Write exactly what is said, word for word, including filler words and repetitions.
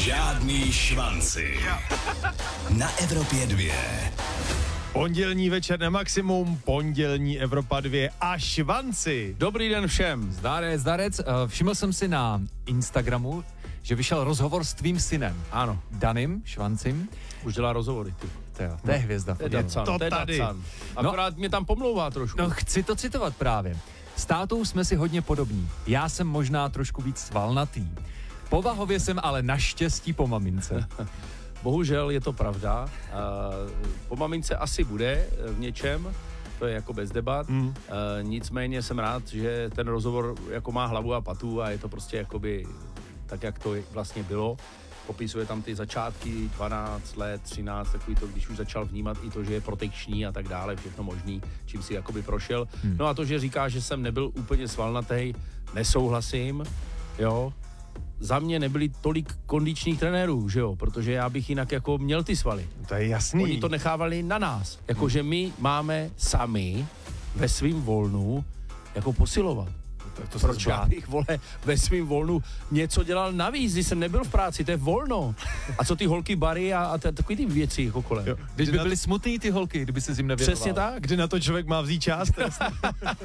Žádný švanci. Na Evropě dvě. Pondělní večer na maximum, pondělní Evropa dvě a švanci. Dobrý den všem. Zdarec, zdarec. Všiml jsem si na Instagramu, že vyšel rozhovor s tvým synem. Ano. Danym Švancim. Už dělá rozhovory, ty. To, jo, to je hvězda. To je Dacan, To to je tady. Dacan. Akorát mě tam pomlouvá trošku. No chci to citovat právě. S tátou jsme si hodně podobní. Já jsem možná trošku víc svalnatý. Povahově jsem ale naštěstí po mamince. Bohužel je to pravda. Po mamince asi bude v něčem, to je jako bez debat. Mm. Nicméně jsem rád, že ten rozhovor jako má hlavu a patu a je to prostě jakoby tak, jak to vlastně bylo. Popisuje tam ty začátky, dvanáct let, třináct, takový to, když už začal vnímat i to, že je protekční a tak dále, všechno možný, čím si jakoby prošel. Hmm. No a to, že říká, že jsem nebyl úplně svalnatej, nesouhlasím, jo. Za mě nebyli tolik kondičních trenérů, že jo, protože já bych jinak jako měl ty svaly. To je jasný. Oni to nechávali na nás, jakože my máme sami ve svým volnu jako posilovat. To, to Proč já bych, vole, ve svým volnu něco dělal navíc, když jsem nebyl v práci, to je volno. A co ty holky bary a, a t- takový ty věci jako kolem. Když by byly smutný ty holky, kdyby se zim nevěnoval. Přesně tak. Kdy na to člověk má vzít čas?